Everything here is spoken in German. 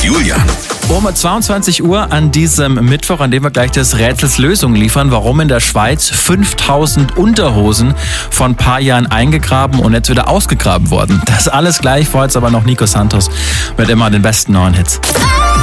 Julian. Um 22 Uhr an diesem Mittwoch, an dem wir gleich des Rätsels Lösung liefern, warum in der Schweiz 5000 Unterhosen vor ein paar Jahren eingegraben und jetzt wieder ausgegraben wurden. Das alles gleich, vor jetzt aber noch Nico Santos mit immer den besten neuen Hits.